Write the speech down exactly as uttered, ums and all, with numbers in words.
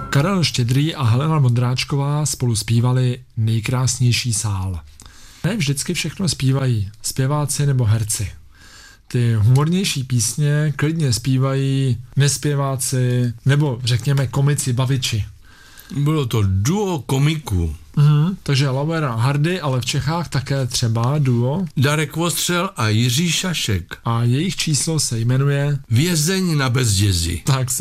Karel Štědrý a Helena Vondráčková spolu zpívali Nejkrásnější sál. Ne vždycky všechno zpívají zpěváci nebo herci. Ty humornější písně klidně zpívají nespěváci nebo řekněme komici, baviči. Bylo to duo komiků. Mhm, takže Lauer a Hardy, ale v Čechách také třeba duo. Darek Vostřel a Jiří Šašek. A jejich číslo se jmenuje Vězeň na Bezdězi. Tak se